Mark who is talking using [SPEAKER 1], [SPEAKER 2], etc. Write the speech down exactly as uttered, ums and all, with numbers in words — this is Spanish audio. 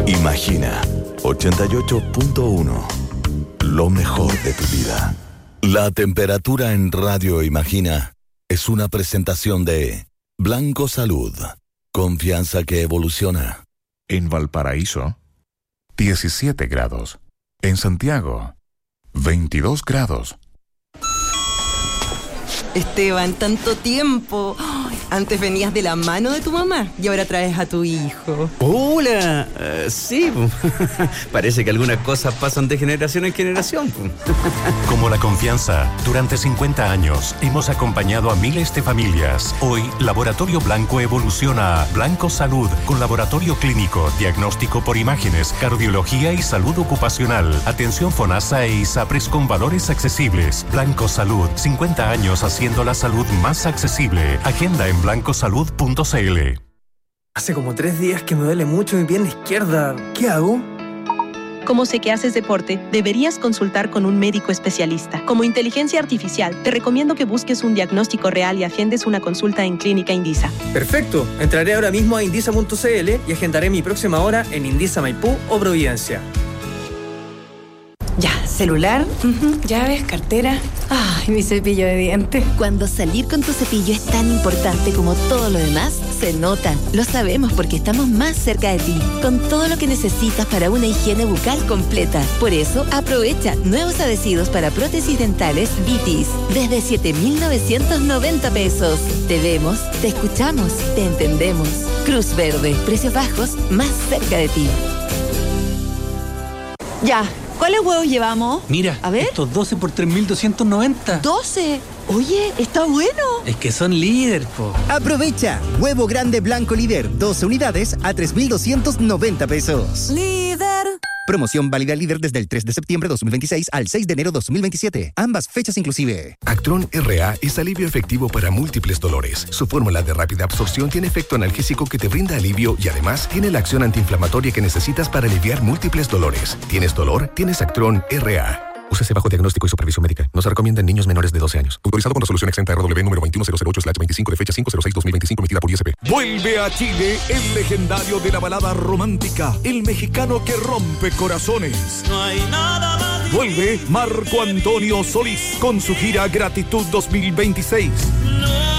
[SPEAKER 1] Imagina ochenta y ocho punto uno. Lo mejor de tu vida. La temperatura en Radio Imagina es una presentación de Blanco Salud. Confianza que evoluciona.
[SPEAKER 2] En Valparaíso, diecisiete grados. En Santiago, veintidós grados.
[SPEAKER 3] Esteban, tanto tiempo. Antes venías de la mano de tu mamá y ahora traes a tu hijo.
[SPEAKER 4] Hola, uh, sí, parece que algunas cosas pasan de generación en generación.
[SPEAKER 5] Como la confianza, durante cincuenta años hemos acompañado a miles de familias. Hoy, Laboratorio Blanco evoluciona a Blanco Salud, con laboratorio clínico, diagnóstico por imágenes, cardiología y salud ocupacional, atención FONASA e ISAPRES con valores accesibles. Blanco Salud, cincuenta años haciendo la salud más accesible. Agenda en blanco salud punto c l.
[SPEAKER 6] Hace como tres días que me duele mucho mi pierna izquierda. ¿Qué hago?
[SPEAKER 7] Como sé que haces deporte, deberías consultar con un médico especialista. Como inteligencia artificial, te recomiendo que busques un diagnóstico real y agendes una consulta en Clínica Indisa.
[SPEAKER 6] Perfecto. Entraré ahora mismo a indisa punto c l y agendaré mi próxima hora en Indisa Maipú o Providencia.
[SPEAKER 8] Ya, celular, uh-huh, llaves, cartera. Ay, mi cepillo de dientes.
[SPEAKER 9] Cuando salir con tu cepillo es tan importante como todo lo demás, se nota. Lo sabemos porque estamos más cerca de ti, con todo lo que necesitas para una higiene bucal completa. Por eso, aprovecha nuevos adhesivos para prótesis dentales Vitis, desde siete mil novecientos noventa pesos. Te vemos, te escuchamos, te entendemos. Cruz Verde, precios bajos, más cerca de ti.
[SPEAKER 8] Ya. ¿Cuáles huevos llevamos?
[SPEAKER 10] Mira,
[SPEAKER 8] a ver.
[SPEAKER 10] Estos doce por tres mil doscientos noventa.
[SPEAKER 8] ¿doce? Oye, está bueno.
[SPEAKER 10] Es que son líder, po.
[SPEAKER 11] Aprovecha. Huevo grande blanco líder. doce unidades a tres mil doscientos noventa pesos.
[SPEAKER 8] Líder.
[SPEAKER 11] Promoción válida líder desde el tres de septiembre de dos mil veintiséis al seis de enero de dos mil veintisiete. Ambas fechas inclusive.
[SPEAKER 12] Actron R A es alivio efectivo para múltiples dolores. Su fórmula de rápida absorción tiene efecto analgésico que te brinda alivio y además tiene la acción antiinflamatoria que necesitas para aliviar múltiples dolores. ¿Tienes dolor? Tienes Actron R A. Úsese bajo diagnóstico y supervisión médica. No se recomienda en niños menores de doce años. Autorizado con resolución exenta R W número veintiuno mil ocho slash veinticinco de fecha cinco cero seis dos mil veinticinco emitida por I S P.
[SPEAKER 13] Vuelve a Chile el legendario de la balada romántica, el mexicano que rompe corazones.
[SPEAKER 14] No hay nada más.
[SPEAKER 13] Vuelve Marco Antonio Solís con su gira Gratitud dos mil veintiséis.
[SPEAKER 14] No.